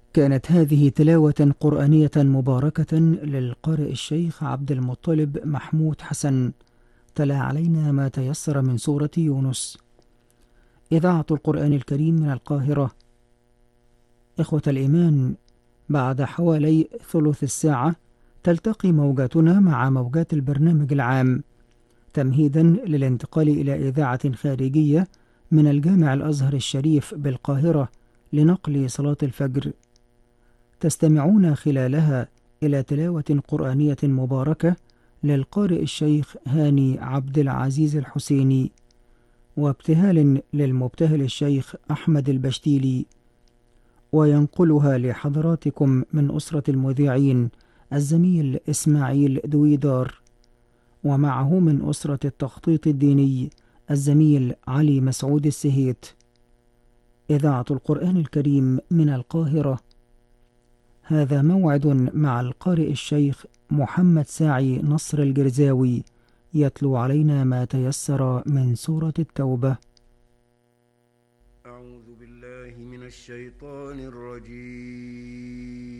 كانت هذه تلاوة قرآنية مباركة للقارئ الشيخ عبد المطلب محمود حسن، تلا علينا ما تيسر من سورة يونس. إذاعة القرآن الكريم من القاهرة. إخوة الإيمان، بعد حوالي ثلث الساعة تلتقي موجاتنا مع موجات البرنامج العام، تمهيدا للانتقال إلى إذاعة خارجية من الجامع الأزهر الشريف بالقاهرة لنقل صلاة الفجر. تستمعون خلالها إلى تلاوة قرآنية مباركة للقارئ الشيخ هاني عبد العزيز الحسيني، وابتهال للمبتهل الشيخ أحمد البشتيلي، وينقلها لحضراتكم من أسرة المذيعين الزميل إسماعيل دويدار، ومعه من أسرة التخطيط الديني الزميل علي مسعود السهيت. إذاعة القرآن الكريم من القاهرة. هذا موعد مع القارئ الشيخ محمد ساعي نصر الجرزاوي، يتلو علينا ما تيسر من سورة التوبة. أعوذ بالله من الشيطان الرجيم.